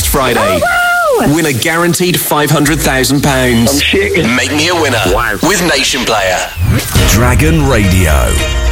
Friday. Oh, wow. Win a guaranteed £500,000. I'm shaking. Make me a winner. Wow. With Nation Player. Dragon Radio.